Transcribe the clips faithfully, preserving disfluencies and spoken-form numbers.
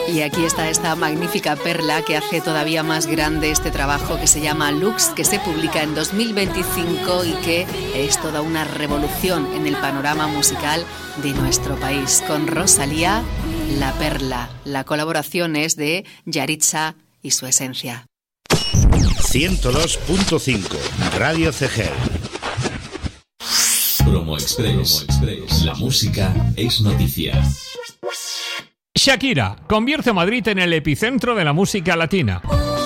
Y aquí está esta magnífica perla que hace todavía más grande este trabajo que se llama Lux, que se publica en dos mil veinticinco y que es toda una revolución en el panorama musical de nuestro país. Con Rosalía, La Perla. La colaboración es de Yaritza y su esencia. ciento dos punto cinco Radio C G. Promo Express. Promo Express. La música es noticia. Shakira convierte a Madrid en el epicentro de la música latina.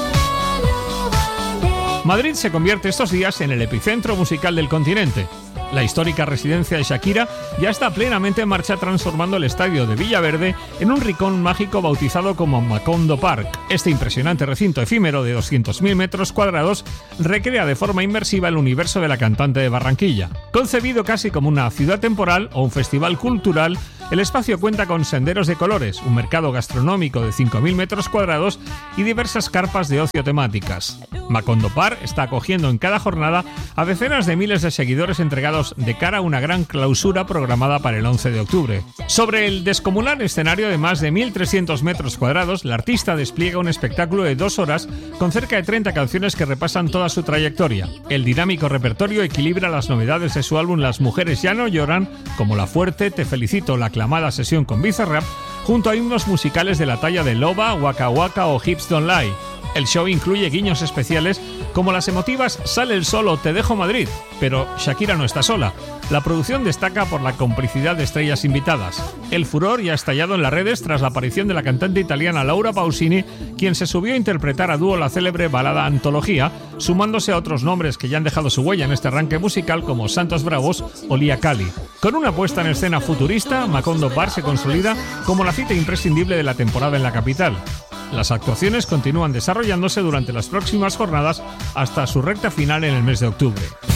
Madrid se convierte estos días en el epicentro musical del continente. La histórica residencia de Shakira ya está plenamente en marcha, transformando el estadio de Villaverde en un rincón mágico bautizado como Macondo Park. Este impresionante recinto efímero de doscientos mil metros cuadrados recrea de forma inmersiva el universo de la cantante de Barranquilla. Concebido casi como una ciudad temporal o un festival cultural, el espacio cuenta con senderos de colores, un mercado gastronómico de cinco mil metros cuadrados y diversas carpas de ocio temáticas. Macondo Park está acogiendo en cada jornada a decenas de miles de seguidores entregados de cara a una gran clausura programada para el once de octubre. Sobre el descomunal escenario de más de mil trescientos metros cuadrados, la artista despliega un espectáculo de dos horas con cerca de treinta canciones que repasan toda su trayectoria. El dinámico repertorio equilibra las novedades de su álbum Las mujeres ya no lloran, como La Fuerte, Te felicito, la aclamada sesión con Bizarrap, junto a himnos musicales de la talla de Loba, Waka Waka o Hips Don't Lie. El show incluye guiños especiales como las emotivas Sale el sol o Te dejo Madrid, pero Shakira no está sola. La producción destaca por la complicidad de estrellas invitadas. El furor ya ha estallado en las redes tras la aparición de la cantante italiana Laura Pausini, quien se subió a interpretar a dúo la célebre balada Antología, sumándose a otros nombres que ya han dejado su huella en este arranque musical como Santos Bravos o Lia Cali. Con una puesta en escena futurista, Macondo Park se consolida como la cita imprescindible de la temporada en la capital. Las actuaciones continúan desarrollándose durante las próximas jornadas hasta su recta final en el mes de octubre.